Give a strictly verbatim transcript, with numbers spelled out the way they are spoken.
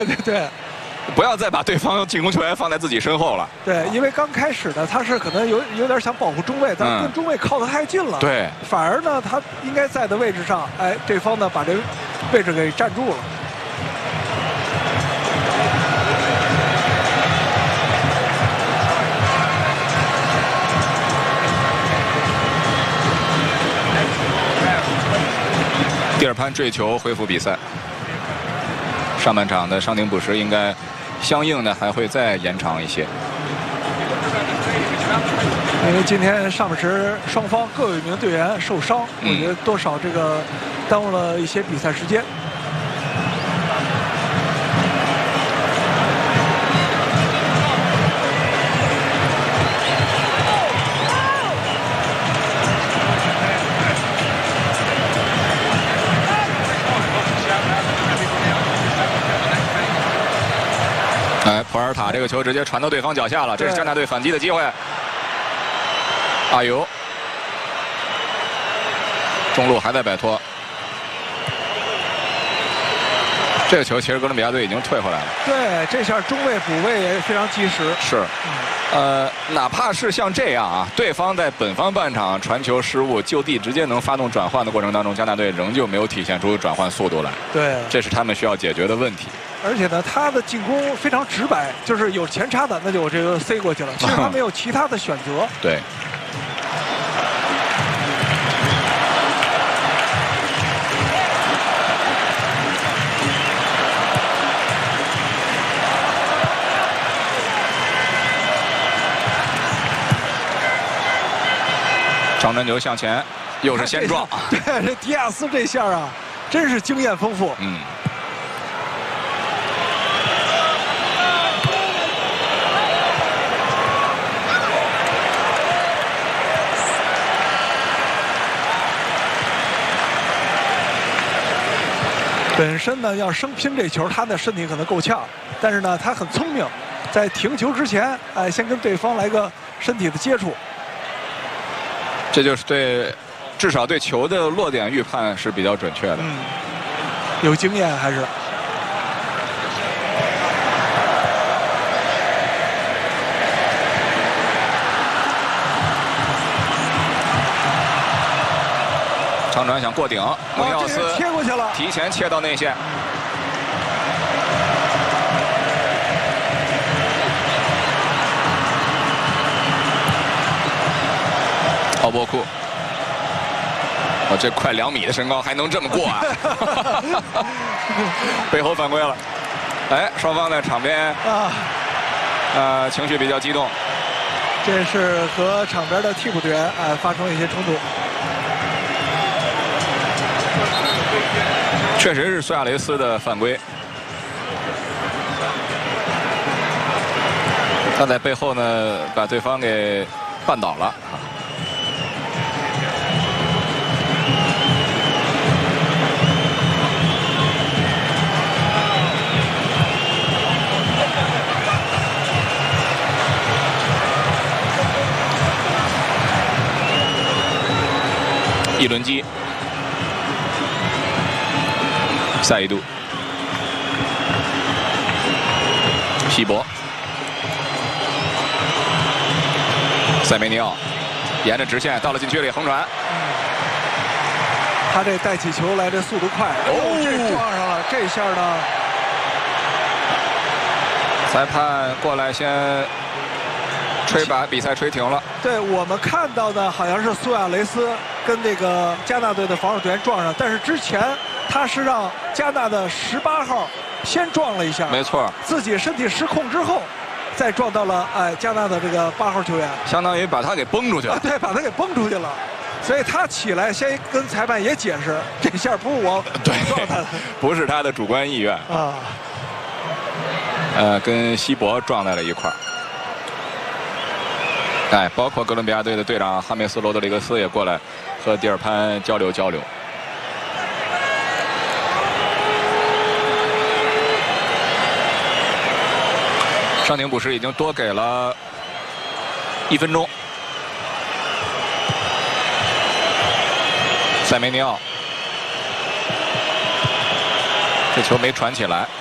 对对。 不要再把对方进攻球员放在自己身后了。 对，因为刚开始呢，他是可能有有点想保护中卫，但是跟中卫靠得太近了。 对， 反而呢，他应该在的位置上，哎，对方呢把这位置给占住了。 蒂尔潘坠球恢复比赛。上半场的伤停补时应该相应的还会再延长一些。 因为今天上半时双方各有一名队员受伤，嗯、我觉得多少这个耽误了一些比赛时间。 哎，普尔塔这个球直接传到对方脚下了，这是加纳队反击的机会。阿尤，中路还在摆脱。这个球其实哥伦比亚队已经退回来了。 对，这下中卫补位也非常及时。 是，呃，哪怕是像这样啊，对方在本方半场传球失误，就地直接能发动转换的过程当中，加纳队仍旧没有体现出转换速度来。 对， 这是他们需要解决的问题。 而且呢，他的进攻非常直白，就是有前插的，那就我这个塞过去了。其实他没有其他的选择。 对。长传球向前，又是先撞。 对，这迪亚斯这下啊，真是经验丰富。 嗯。 本身呢，要生拼这球，他的身体可能够呛，但是呢，他很聪明，在停球之前，哎，先跟对方来个身体的接触。 这就是对，至少对球的落点预判是比较准确的。 嗯，有经验还是。 长传想过顶，穆尼奥斯切过去了， 提前切到内线。奥波库，我这快两米的身高还能这么过啊！背后犯规了，哎，双方在场边啊，呃，情绪比较激动。 这是和场边的替补队员啊发生了一些冲突。 确实是苏亚雷斯的犯规，他在背后呢把对方给绊倒了。一轮机。 赛一度，希伯，塞梅尼奥，沿着直线到了禁区里横传。 他这带起球来的速度快，哦，这撞上了，这下呢， 裁判过来先吹把比赛吹停了。 对我们看到的好像是苏亚雷斯跟这个加纳队的防守队员撞上，但是之前。 他是让加纳的十八号先撞了一下， 没错， 自己身体失控之后，再撞到了哎加纳的这个八号球员， 相当于把他给崩出去了。 啊、对，把他给崩出去了，所以他起来先跟裁判也解释，这下不是我撞他的， 不是他的主观意愿啊。呃，跟希伯撞在了一块儿。哎，包括哥伦比亚队的队长哈梅斯·罗德里格斯也过来和蒂尔潘交流交流。 伤停补时已经多给了一分钟。塞梅尼奥，这球没传起来。